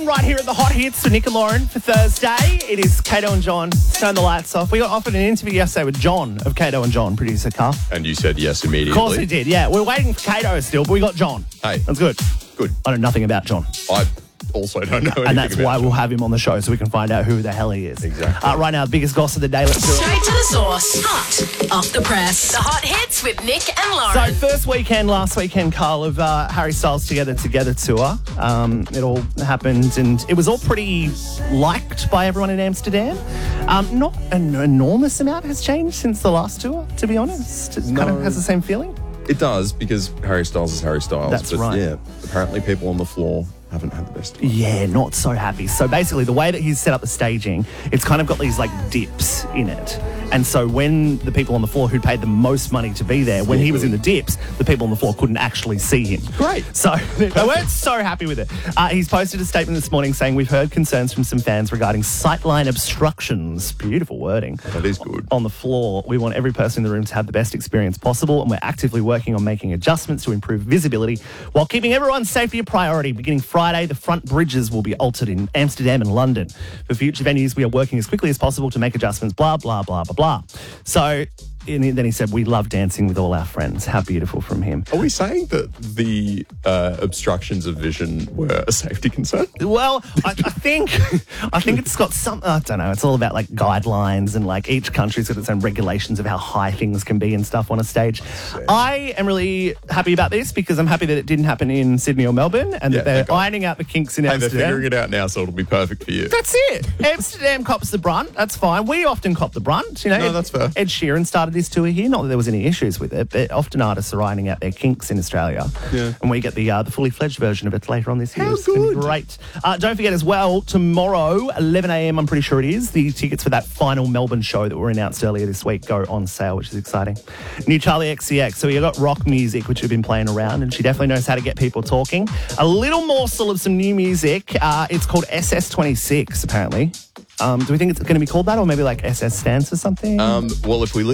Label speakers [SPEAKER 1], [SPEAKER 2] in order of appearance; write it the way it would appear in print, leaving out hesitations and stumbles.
[SPEAKER 1] Lauren right here at the Hot Hits with Nick and Lauren for Thursday. It is Kato and John. Turn the lights off. We got offered an interview yesterday with John of Kato and John, producer Carl.
[SPEAKER 2] And you said yes immediately.
[SPEAKER 1] Of course we did, yeah. We're waiting for Kato still, but we got John.
[SPEAKER 2] Hey.
[SPEAKER 1] That's good.
[SPEAKER 2] Good.
[SPEAKER 1] I know nothing about John.
[SPEAKER 2] I also don't know anything
[SPEAKER 1] And that's
[SPEAKER 2] about
[SPEAKER 1] why
[SPEAKER 2] John.
[SPEAKER 1] we'll have him on the show so we can find out who the hell he is.
[SPEAKER 2] Exactly.
[SPEAKER 1] Right now, the biggest gossip of the day. Let's do it.
[SPEAKER 3] Straight to the source. Hot off the press. The Hot Hits with Nick and Lauren.
[SPEAKER 1] So last weekend, Carl, of Harry Styles Together tour. It all happened and it was all pretty liked by everyone in Amsterdam. Not an enormous amount has changed since the last tour, to be honest. It kind of has the same feeling.
[SPEAKER 2] It does, because Harry Styles is Harry Styles.
[SPEAKER 1] That's right.
[SPEAKER 2] Yeah, apparently people on the floor haven't had the best time.
[SPEAKER 1] Yeah, not so happy. So basically, the way that he's set up the staging, it's kind of got these like dips in it. And so when the people on the floor who paid the most money to be there, when he was in the dips, the people on the floor couldn't actually see him.
[SPEAKER 2] Great.
[SPEAKER 1] So they weren't so happy with it. He's posted a statement this morning saying, "We've heard concerns from some fans regarding sightline obstructions." Beautiful wording.
[SPEAKER 2] That is good.
[SPEAKER 1] On the floor, we want every person in the room to have the best experience possible, and we're actively working on making adjustments to improve visibility while keeping everyone's safety a priority. Beginning Friday, the front bridges will be altered in Amsterdam and London. For future venues, we are working as quickly as possible to make adjustments, blah, blah, blah, blah, blah. So and then he said, "We love dancing with all our friends." How beautiful from him.
[SPEAKER 2] Are we saying that the obstructions of vision were a safety concern?
[SPEAKER 1] Well, I think it's got some, I don't know, it's all about like guidelines and like each country's got its own regulations of how high things can be and stuff on a stage. I am really happy about this because I'm happy that it didn't happen in Sydney or Melbourne and that they're ironing out the kinks in
[SPEAKER 2] They're
[SPEAKER 1] Amsterdam.
[SPEAKER 2] figuring it out now, so it'll be perfect for you.
[SPEAKER 1] That's it. Amsterdam cops the brunt. That's fine. We often cop the brunt. You know,
[SPEAKER 2] No, that's fair.
[SPEAKER 1] Ed Sheeran started this tour here. Not that there was any issues with it, but often artists are ironing out their kinks in Australia.
[SPEAKER 2] Yeah.
[SPEAKER 1] And we get the fully fledged version of it later on this year.
[SPEAKER 2] How
[SPEAKER 1] It's gonna be
[SPEAKER 2] good.
[SPEAKER 1] great. Don't forget as well, tomorrow, 11 a.m, I'm pretty sure it is, the tickets for that final Melbourne show that were announced earlier this week go on sale, which is exciting. New Charlie XCX. So we got rock music, which we've been playing around, and she definitely knows how to get people talking. A little morsel of some new music. It's called SS26, apparently. Do we think it's going to be called that, or maybe like SS stands for something?
[SPEAKER 2] Well, if we